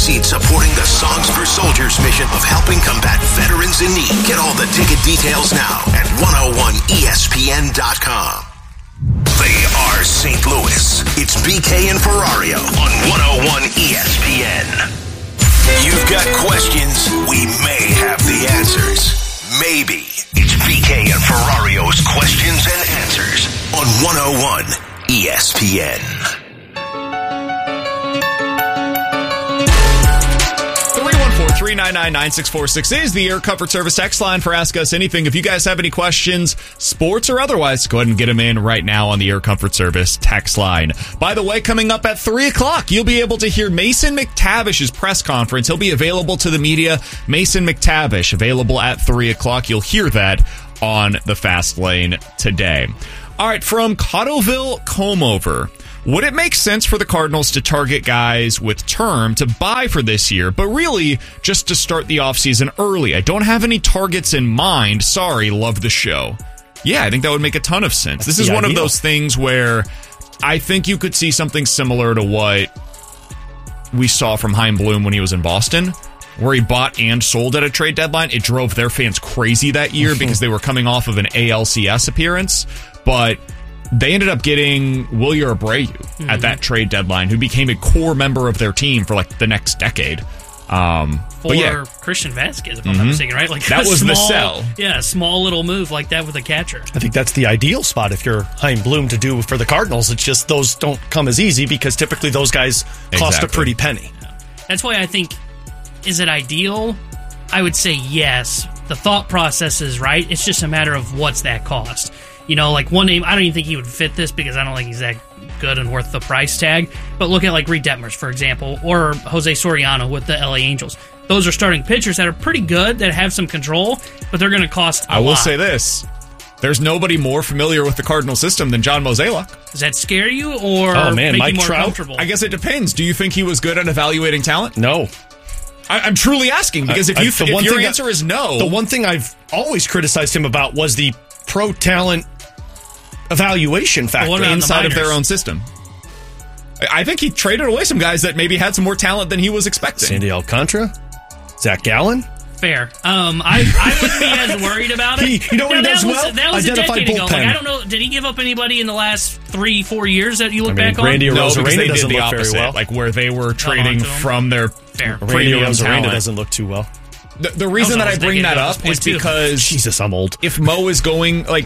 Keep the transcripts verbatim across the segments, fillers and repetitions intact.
Supporting the Songs for Soldiers mission of helping combat veterans in need. Get all the ticket details now at one oh one E S P N dot com. They are Saint Louis. It's B K and Ferrario on one oh one E S P N. You've got questions, we may have the answers. Maybe. It's B K and Ferrario's Questions and Answers on one oh one E S P N. three nine nine, nine six four six is the Air Comfort Service text line for Ask Us Anything. If you guys have any questions, sports or otherwise, go ahead and get them in right now on the Air Comfort Service text line. By the way, coming up at three o'clock, you'll be able to hear Mason McTavish's press conference. He'll be available to the media. Mason McTavish, available at three o'clock. You'll hear that on the Fast Lane today. All right, from Cottleville Comeover. Would it make sense for the Cardinals to target guys with term to buy for this year, but really just to start the offseason early? I don't have any targets in mind. Sorry, love the show. Yeah, I think that would make a ton of sense. That's this is one ideal. Of those things where I think you could see something similar to what we saw from Chaim Bloom when he was in Boston, where he bought and sold at a trade deadline. It drove their fans crazy that year because they were coming off of an A L C S appearance, but they ended up getting Wilyer Abreu mm-hmm. at that trade deadline, who became a core member of their team for like the next decade. Um, for but yeah. Christian Vasquez, if I'm mm-hmm. not mistaken, right? Like that was small, the sell. Yeah, a small little move like that with a catcher. I think that's the ideal spot if you're Chaim Bloom to do for the Cardinals. It's just those don't come as easy because typically those guys cost exactly. a pretty penny. Yeah. That's why I think, is it ideal? I would say yes. The thought process is right. It's just a matter of what's that cost. You know, like one name, I don't even think he would fit this because I don't think he's that good and worth the price tag. But look at like Reed Detmers, for example, or Jose Soriano with the L A Angels. Those are starting pitchers that are pretty good, that have some control, but they're going to cost a I will lot. say this. There's nobody more familiar with the Cardinal system than John Mozeliak. Does that scare you or oh, man, make Mike you more Trout? comfortable? I guess it depends. Do you think he was good at evaluating talent? No. I, I'm truly asking because if, I, you, I, if your I, answer is no... The one thing I've always criticized him about was the pro-talent evaluation factor inside of their own system. I think he traded away some guys that maybe had some more talent than he was expecting. Sandy Alcantara? Zach Gallen? Fair. Um, I, I wouldn't be as worried about it. He, you know what now, he does that was, well? That was Identify a decade bullpen. ago. Like, I don't know. Did he give up anybody in the last three, four years that you look I mean, back on? Randy no, Arozarena because they doesn't did the look opposite, very well. like where they were trading from their Fair. Randy premium Arozarena talent. doesn't look too well. The, the reason that I bring that up is too. because Jesus, I'm old. If Mo is going like.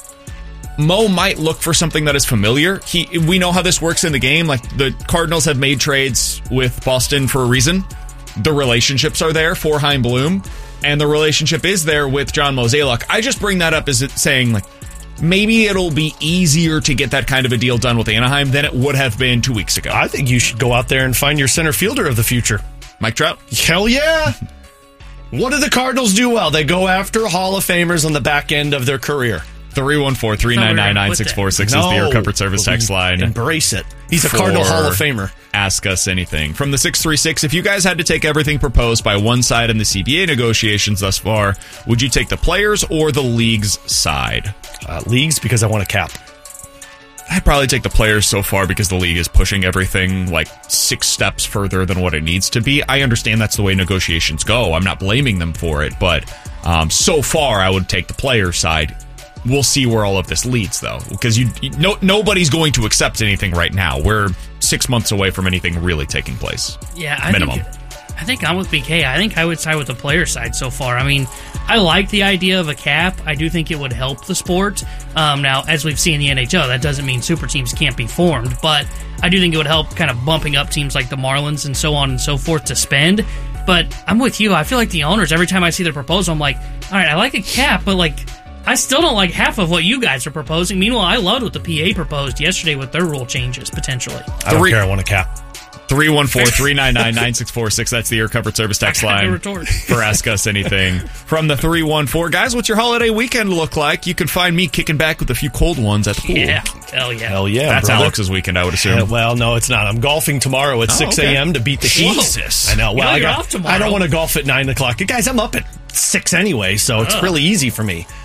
Mo might look for something that is familiar. He, we know how this works in the game. Like the Cardinals have made trades with Boston for a reason. The relationships are there for Chaim Bloom, and the relationship is there with John Mozeliak. I just bring that up as it saying like maybe it'll be easier to get that kind of a deal done with Anaheim than it would have been two weeks ago. I think you should go out there and find your center fielder of the future. Mike Trout. Hell yeah. What do the Cardinals do well? They go after Hall of Famers on the back end of their career. three one four, three nine nine, nine six four six is the Air Comfort Service text line. Embrace it. He's a Cardinal Hall of Famer. Ask Us Anything. From the six three six, if you guys had to take everything proposed by one side in the C B A negotiations thus far, would you take the players or the league's side? Uh, leagues, because I want a cap. I'd probably take the players so far because the league is pushing everything like six steps further than what it needs to be. I understand that's the way negotiations go. I'm not blaming them for it, but um, so far I would take the player side. We'll see where all of this leads, though, because you, you no, nobody's going to accept anything right now. We're six months away from anything really taking place. Yeah, I minimum. Think, I think I'm with B K. I think I would side with the player side so far. I mean, I like the idea of a cap. I do think it would help the sport. Um, now, as we've seen in the N H L, that doesn't mean super teams can't be formed, but I do think it would help kind of bumping up teams like the Marlins and so on and so forth to spend. But I'm with you. I feel like the owners, every time I see their proposal, I'm like, all right, I like a cap, but like, I still don't like half of what you guys are proposing. Meanwhile, I loved what the P A proposed yesterday with their rule changes, potentially. I don't Three, care. I want a cap. three one four, three nine nine, nine six four six. That's the Air Comfort Service text line for Ask Us Anything. From the three one four. Guys, what's your holiday weekend look like? You can find me kicking back with a few cold ones at the pool. Yeah. Hell yeah. Hell yeah, That's brother. Alex's weekend, I would assume. Yeah, well, no, it's not. I'm golfing tomorrow at oh, six a.m. okay. to beat the Heat. Jesus. I know. Well, you know, I, you're got, off tomorrow. I don't want to golf at nine o'clock. Guys, I'm up at six anyway, so it's oh. really easy for me.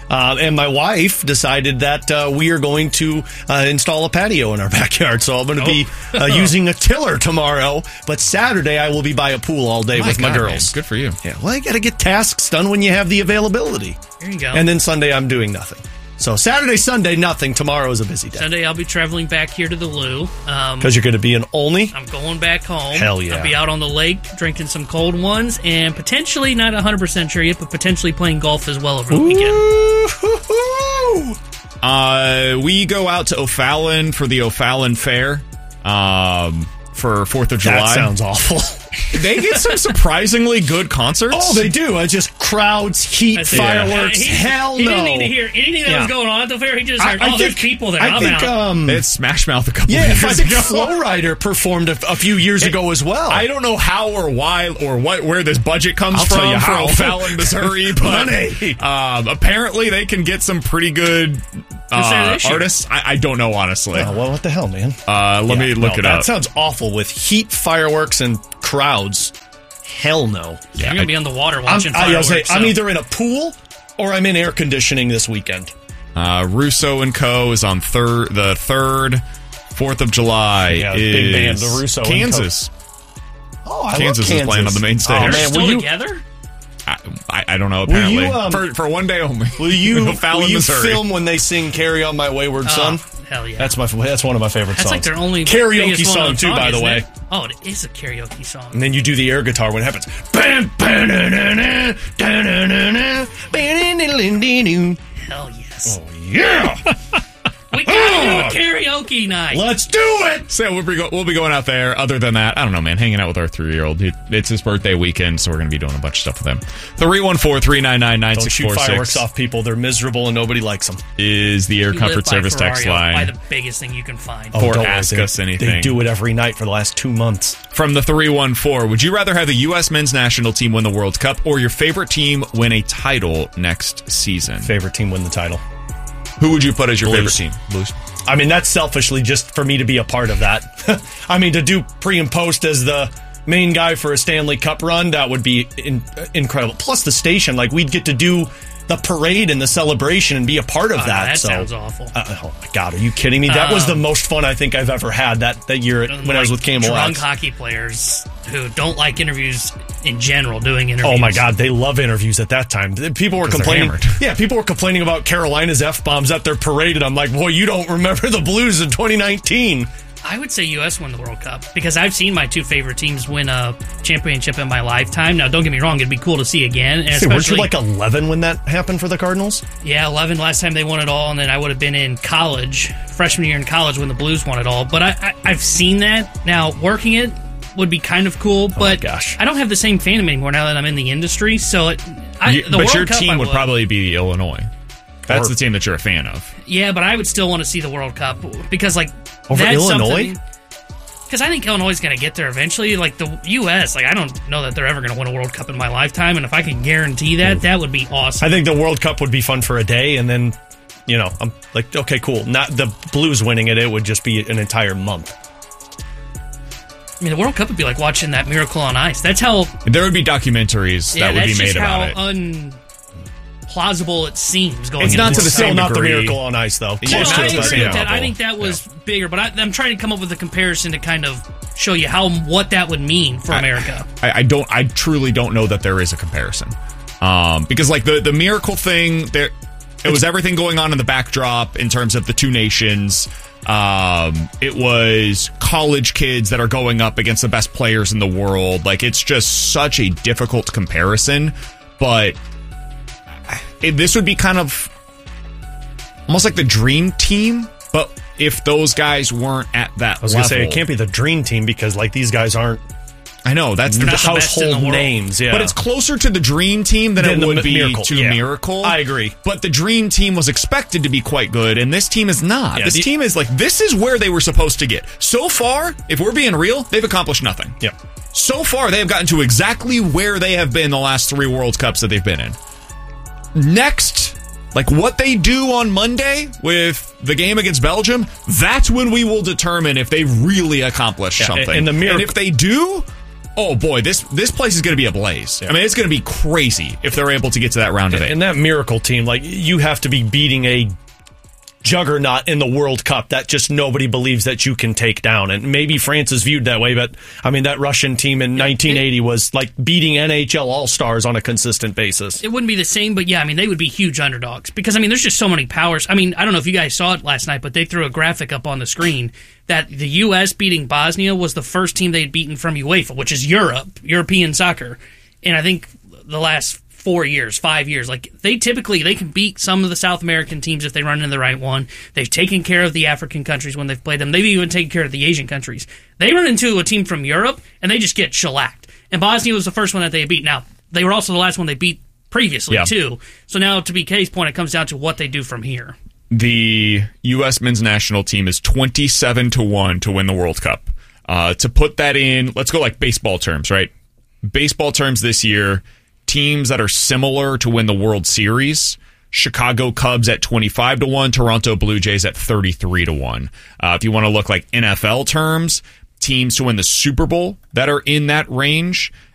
Uh, and my wife decided that uh, we are going to uh, install a patio in our backyard. So I'm going to oh. be uh, using a tiller tomorrow. But Saturday, I will be by a pool all day my with God, my girls. Man. Good for you. Yeah, well, you got to get tasks done when you have the availability. There you go. And then Sunday, I'm doing nothing. So Saturday, Sunday, nothing. Tomorrow is a busy day. Sunday, I'll be traveling back here to the Lou. Because um, you're going to be in Olney? I'm going back home. Hell yeah. I'll be out on the lake drinking some cold ones and potentially, not one hundred percent sure yet, but potentially playing golf as well over the Ooh. weekend. Uh, we go out to O'Fallon for the O'Fallon Fair um, for fourth of July. That sounds awful. They get some surprisingly good concerts. Oh, they do. I just crowds, heat, That's fireworks. He, hell he no. He didn't need to hear anything that yeah. was going on at the fair. He just heard, I, I oh, think, there's people there. I I'm think, out. Um, it's Smash Mouth a couple yeah, of years I think ago. Flow Rider performed a, a few years it, ago as well. I don't know how or why or what where this budget comes I'll from tell you for how. O'Fallon, Missouri, but Money. Um, apparently they can get some pretty good uh, artists. I, I don't know, honestly. Oh, well, what the hell, man? Uh, let yeah, me look no, it that up. That sounds awful with heat, fireworks, and crowds. Hell no. Yeah, you're going to be on the water watching I'm, fireworks. Say, so. I'm either in a pool or I'm in air conditioning this weekend. Uh, Russo and Co. is on third, the third, fourth of July. Yeah, is big band, the Russo Kansas. And Co. Oh, I Kansas, love Kansas is playing on the main stage. They're Oh, man, still will you, together? I, I, I don't know, apparently. You, um, for, for one day only. Will you, O'Fallon, will you Missouri. film when they sing Carry On My Wayward Son? Oh, hell yeah. That's my that's one of my favorite That's songs. like their only karaoke biggest song, one too, song, by the way. It? Oh, it is a karaoke song. And then you do the air guitar when it happens. Hell yes. Oh, yeah. We gotta do a karaoke night. Let's do it. So we'll be, go- we'll be going out there. Other than that, I don't know, man. Hanging out with our three-year-old. It, it's his birthday weekend, so we're going to be doing a bunch of stuff with him. three one four, three nine nine, nine Don't six shoot four fireworks six off people. They're miserable and nobody likes them. is the Air You Comfort live by Service Ferrario, text line. Buy the biggest thing you can find. Oh, Or don't ask worry, us they, anything. They do it every night for the last two months. From the three one four, would you rather have the U S men's national team win the World Cup or your favorite team win a title next season? Favorite team win the title. Who would you put as your Blues. favorite team? Blues. I mean, that's selfishly just for me to be a part of that. I mean, to do pre and post as the main guy for a Stanley Cup run, that would be in, incredible. Plus the station, like we'd get to do the parade and the celebration and be a part of Oh, that. that so, sounds awful. Uh, oh my God, are you kidding me? That um, was the most fun I think I've ever had that, that year when like I was with Camel drunk X. hockey players who don't like interviews in general doing interviews. Oh my God, they love interviews at that time. People were complaining. Yeah, people were complaining about Carolina's F-bombs at their parade, and I'm like, boy, you don't remember the Blues in twenty nineteen. I would say U S won the World Cup because I've seen my two favorite teams win a championship in my lifetime. Now, don't get me wrong; it'd be cool to see again. And See, weren't you like eleven when that happened for the Cardinals? Yeah, eleven last time they won it all, and then I would have been in college, freshman year in college when the Blues won it all. But I, I, I've seen that. Now, working it would be kind of cool, oh but gosh. I don't have the same fandom anymore now that I'm in the industry. So, it, I, You, the but World your Cup, team I would probably be Illinois. That's Or- the team that you're a fan of. Yeah, but I would still want to see the World Cup because, like, Over that's Illinois? Because I think Illinois is going to get there eventually. Like the U S, like I don't know that they're ever going to win a World Cup in my lifetime, and if I can guarantee that, that would be awesome. I think the World Cup would be fun for a day, and then, you know, I'm like, okay, cool. Not the Blues winning it; it would just be an entire month. I mean, the World Cup would be like watching that Miracle on Ice. That's how. There would be documentaries Yeah, that would that's be made just about how it. unplausible it seems. Going It's not into to the World same Cup. Still not the degree. Miracle on Ice, though. Yeah, No, it's I just the agree same with that. I level. think that was bigger, but I, I'm trying to come up with a comparison to kind of show you how what that would mean for America. I, I don't. I truly don't know that there is a comparison, um, because like the the miracle thing, there it was everything going on in the backdrop in terms of the two nations. Um, it was college kids that are going up against the best players in the world. Like it's just such a difficult comparison, but it, this would be kind of almost like the dream team, but if those guys weren't at that I was level. going to say, it can't be the dream team because, like, these guys aren't I know, that's the not the best in the household world. names, yeah. But it's closer to the dream team than, Than it the would mi- be Miracle, to yeah. Miracle. I agree. But the dream team was expected to be quite good, and this team is not. Yeah, this the- team is like, this is where they were supposed to get. So far, if we're being real, they've accomplished nothing. Yep. So far, they have gotten to exactly where they have been the last three World Cups that they've been in. Next, like what they do on Monday with the game against Belgium, that's when we will determine if they really accomplished Yeah, something. and the miracle- and if they do, Oh boy, this this place is going to be ablaze. Yeah. I mean, it's going to be crazy if they're able to get to that round of eight. And that miracle team, like, you have to be beating a juggernaut in the World Cup that just nobody believes that you can take down. And maybe France is viewed that way, but I mean, that Russian team in nineteen eighty was like beating N H L All-Stars on a consistent basis. It wouldn't be the same, but yeah, I mean, they would be huge underdogs because, I mean, there's just so many powers. I mean, I don't know if you guys saw it last night, but they threw a graphic up on the screen that the U S beating Bosnia was the first team they'd beaten from UEFA, which is Europe, European soccer. And I think the last four years, five years. Like, they typically, they can beat some of the South American teams if they run into the right one. They've taken care of the African countries when they've played them. They've even taken care of the Asian countries. They run into a team from Europe, and they just get shellacked. And Bosnia was the first one that they beat. Now, they were also the last one they beat previously, yeah. too. So now, to B K's point, it comes down to what they do from here. The U S men's national team is twenty-seven to one to win the World Cup. Uh, to put that in, let's go like baseball terms, right? Baseball terms this year, teams that are similar to win the World Series: Chicago Cubs at twenty-five to one, Toronto Blue Jays at thirty-three to one. Uh, if you want to look like N F L terms, teams to win the Super Bowl that are in that range: